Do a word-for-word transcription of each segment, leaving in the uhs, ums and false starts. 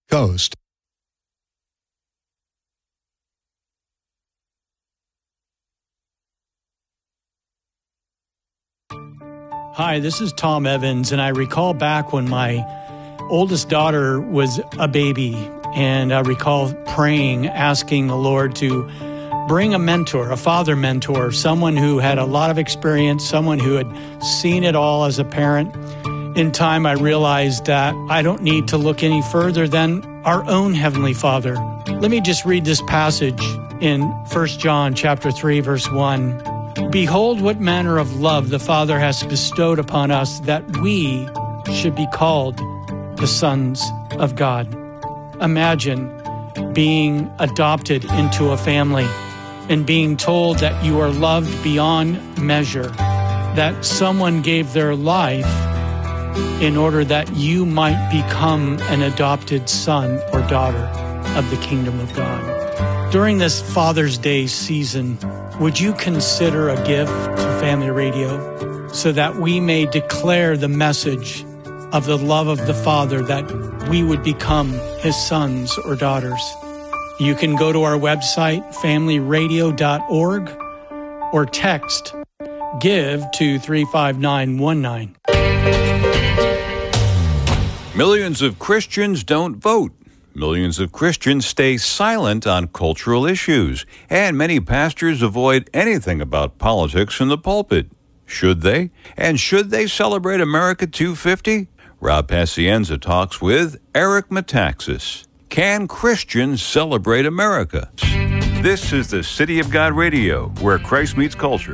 Coast. Hi, this is Tom Evans, and I recall back when my oldest daughter was a baby, and I recall praying, asking the Lord to bring a mentor, a father mentor, someone who had a lot of experience, someone who had seen it all as a parent. In time, I realized that I don't need to look any further than our own Heavenly Father. Let me just read this passage in First John chapter three, verse one. Behold, what manner of love the Father has bestowed upon us, that we should be called the sons of God. Imagine being adopted into a family and being told that you are loved beyond measure, that someone gave their life in order that you might become an adopted son or daughter of the kingdom of God. During this Father's Day season, would you consider a gift to Family Radio so that we may declare the message of the love of the Father, that we would become His sons or daughters? You can go to our website, family radio dot org, or text GIVE to three five nine one nine. Millions of Christians don't vote. Millions of Christians stay silent on cultural issues, and many pastors avoid anything about politics in the pulpit. Should they? And should they celebrate America two fifty? Rob Pacienza talks with Eric Metaxas. Can Christians celebrate America? This is the City of God Radio, where Christ meets culture.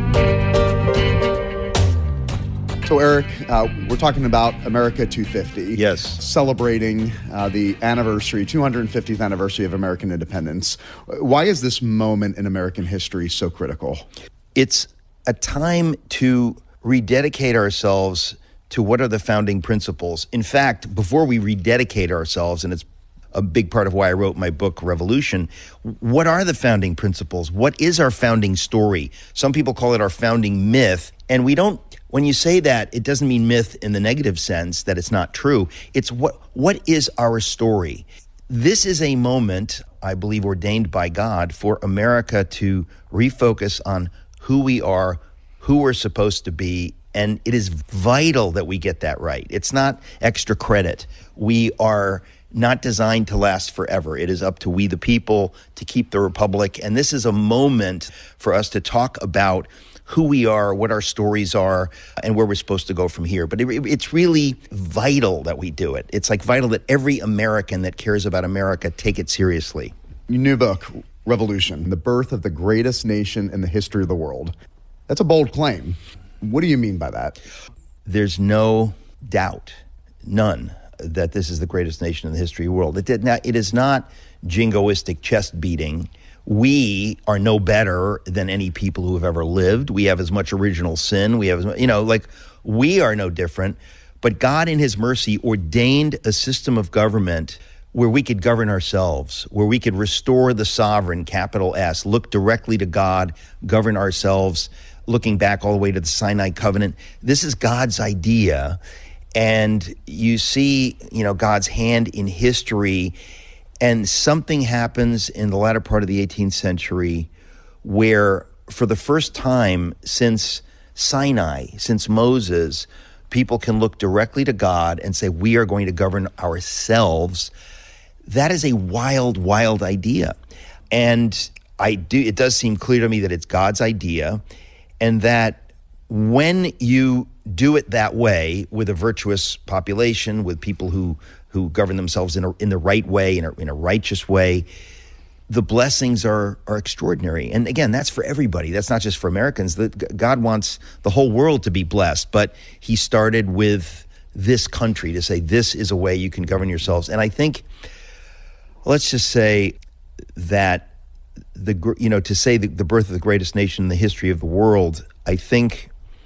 So, Eric, uh, we're talking about America two fifty. Yes. Celebrating uh, the anniversary, two hundred fiftieth anniversary of American independence. Why is this moment in American history so critical? It's a time to rededicate ourselves to what are the founding principles. In fact, before we rededicate ourselves, and it's a big part of why I wrote my book, Revolution, what are the founding principles? What is our founding story? Some people call it our founding myth, and we don't. When you say that, it doesn't mean myth in the negative sense that it's not true. It's what what is our story? This is a moment, I believe, ordained by God for America to refocus on who we are, who we're supposed to be, and it is vital that we get that right. It's not extra credit. We are not designed to last forever. It is up to we the people to keep the republic, and this is a moment for us to talk about who we are, what our stories are, and where we're supposed to go from here. But it, it's really vital that we do it. It's like vital that every American that cares about America take it seriously. Your new book, Revolution, the birth of the greatest nation in the history of the world. That's a bold claim. What do you mean by that? There's no doubt, none, that this is the greatest nation in the history of the world. It, did not, it is not jingoistic chest beating. We are no better than any people who have ever lived. We have as much original sin. We have, as much, you know, like we are no different. But God in His mercy ordained a system of government where we could govern ourselves, where we could restore the sovereign, capital S, look directly to God, govern ourselves, looking back all the way to the Sinai covenant. This is God's idea. And you see, you know, God's hand in history. And something happens in the latter part of the eighteenth century where for the first time since Sinai, since Moses, people can look directly to God and say, we are going to govern ourselves. That is a wild, wild idea. And I do. It does seem clear to me that it's God's idea, and that when you do it that way with a virtuous population, with people who who govern themselves in a, in the right way, in a, in a righteous way, the blessings are are extraordinary. And again, that's for everybody. That's not just for Americans. The, God wants the whole world to be blessed, but He started with this country to say this is a way you can govern yourselves. And I think, let's just say that the you know to say the, the birth of the greatest nation in the history of the world, I think,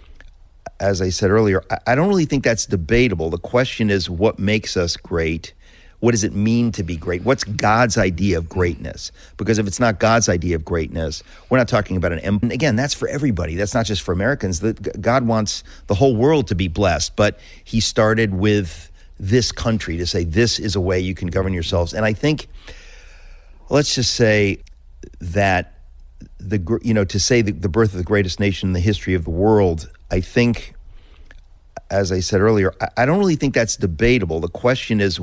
as I said earlier, I don't really think that's debatable. The question is, what makes us great? What does it mean to be great? What's God's idea of greatness? Because if it's not God's idea of greatness, we're not talking about an empire. Again, that's for everybody. That's not just for Americans. God wants the whole world to be blessed, but He started with this country, to say this is a way you can govern yourselves. And I think, let's just say that the you know to say the, the birth of the greatest nation in the history of the world, I think, as I said earlier, I, I don't really think that's debatable. The question is,